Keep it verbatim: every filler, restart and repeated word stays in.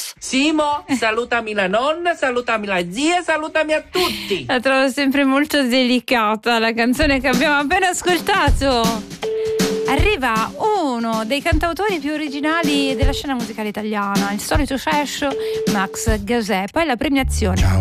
Simo, salutami la nonna, salutami la zia, salutami a tutti. La trovo sempre molto delicata la canzone che abbiamo appena ascoltato. Arriva uno dei cantautori più originali della scena musicale italiana, il solito Cescio, Max Gazzè. Poi la premiazione. Ciao.